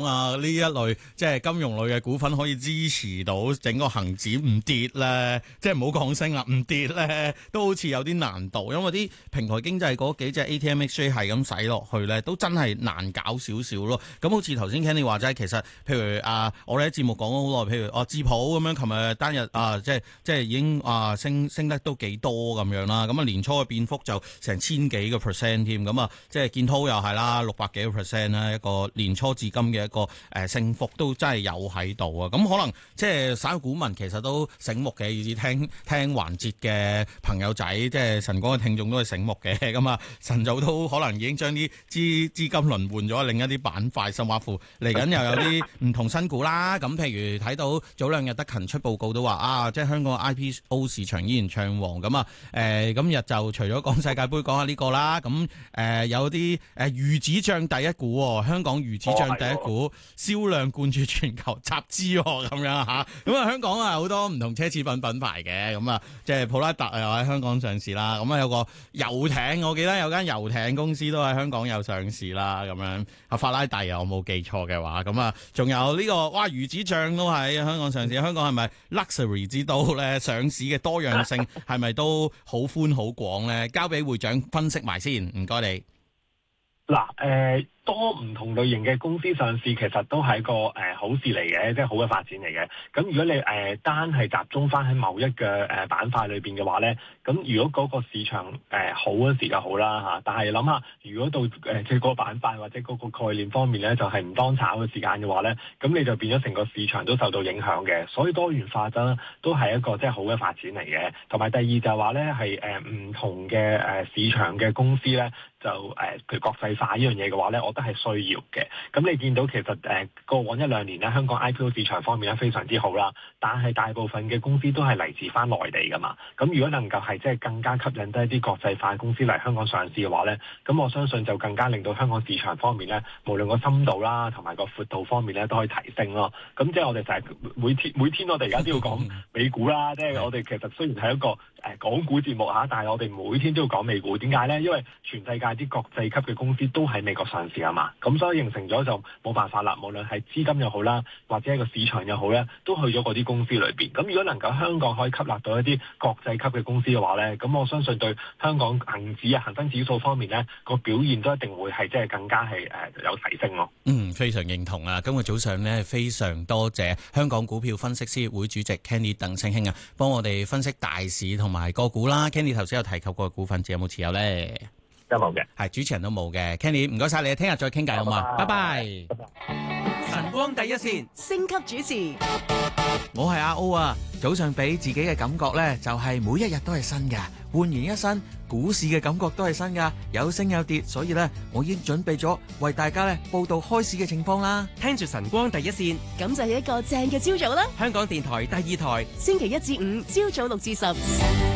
啊呢一類即係金融類嘅股份可以支持到整個恒指唔跌咧？即係唔好講升啦，唔跌咧都好似有啲難度，因為啲平台經濟嗰幾隻 ATMXJ 係咁使落去咧，都真係難搞少少咯。咁好似頭先 Kenny 話齋，其實譬如我哋喺節目講咗好耐，譬如智普咁樣，琴日單日即係已經升得都幾多咁樣啦。咁年初嘅變幅就成1000幾個 percent 添。咁即係建滔又係啦，600幾個 percent 啦，一個年初至今嘅一個升幅都真係有喺度啊。咁可能即係散戶股民其實都醒目嘅，以至聽環節嘅朋友仔，即係晨光嘅聽眾都係醒目嘅。咁晨早都可能已經將啲資金輪換咗另一啲板塊，甚或乎嚟緊又有啲唔同新股啦。咁譬如睇到早兩日德勤出報告都話即係香港 IPO 市場依然暢旺。咁今日就除咗講世界盃，講下呢個啦。咁有啲魚子醬第一股，香港魚子醬第一股銷量冠絕全球集資咁樣嚇。咁香港好多唔同奢侈品品牌嘅，咁即係普拉達又喺香港上市啦。咁有個遊艇，我記得有間遊艇公司都喺香港有上市啦。咁樣法拉第我冇記錯嘅話，咁仲有呢個魚子醬都喺香港上市。香港係咪 luxury 之都咧？上市嘅多樣性係咪都好寬好廣咧？交俾會長分析埋先，唔該你。 嗱，多唔同類型嘅公司上市，其實都係一個好事嚟嘅，即係好嘅發展嚟嘅。咁如果你單係集中翻喺某一個板塊裏邊嘅話咧，咁如果嗰個市場好嗰時就好啦嚇。但係諗下，如果到即係個板塊或者嗰個概念方面咧，就係唔當炒嘅時間嘅話咧，咁你就變咗成個市場都受到影響嘅。所以多元化都係一個即係好嘅發展嚟嘅。同埋第二就係話咧，係唔同嘅市場嘅公司咧，就佢國際化呢樣嘢嘅話咧，我覺得係需要嘅。咁你見到其實過往1-2年咧，香港 IPO 市場方面咧非常之好啦，但係大部分嘅公司都係嚟自翻內地噶嘛。咁如果能夠係即係更加吸引得一啲國際化嘅公司嚟香港上市嘅話咧，咁我相信就更加令到香港市場方面咧，無論個深度啦同埋個闊度方面咧都可以提升咯。咁即係我哋成日每天我哋而家都要講美股啦，即係我哋其實雖然係一個港股節目嚇，但係我哋每天都要講美股。點解咧？因為全世界啲國際級嘅公司都喺美國上市啊嘛，咁所以形成咗就冇辦法啦。無論係資金又好啦，或者一個市場又好咧，都去咗嗰啲公司裏邊。咁如果能夠香港可以吸納到一啲國際級嘅公司嘅話咧，咁我相信對香港恒生指數方面咧個表現都一定會係即係更加係有提升咯。 非常認同啊！今日早上咧非常多謝香港股票分析師協會主席 Kenny 鄧清興幫我哋分析大市同埋個股啦。Kenny 頭先有提及過嘅股份，有冇持有咧？ 都冇嘅， 係主持人都冇嘅。Kenny 唔該晒你，聽日再傾偈好嘛？拜拜。 晨光第一線，升級主持， 我係阿 O 啊！早上俾自己嘅感覺咧，就係每一日都係新嘅，煥然一新，股市嘅感覺都係新噶，有升有跌，所以咧我已經準備咗為大家咧報道開市嘅情況啦。 聽住晨光第一線， 咁就係一個正嘅朝早啦！ 香港電台第2台， 星期1至5朝早6至10。